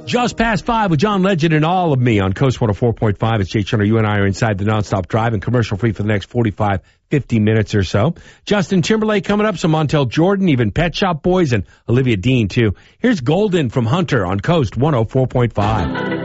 Just past 5 with John Legend and All of Me on Coast 104.5. It's Jay Turner. You and I are inside the nonstop drive and commercial free for the next 45, 50 minutes or so. Justin Timberlake coming up, some Montel Jordan, even Pet Shop Boys, and Olivia Dean, too. Here's Golden from Hunter on Coast 104.5.